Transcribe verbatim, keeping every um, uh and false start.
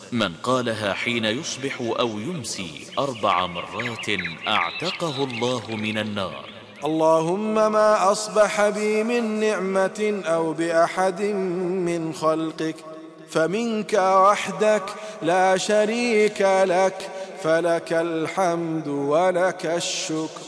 من قالها حين يصبح أو يمسي أربع مرات أعتقه الله من النار. اللهم ما أصبح بي من نعمة أو بأحد من خلقك فمنك وحدك لا شريك لك، فلك الحمد ولك الشكر.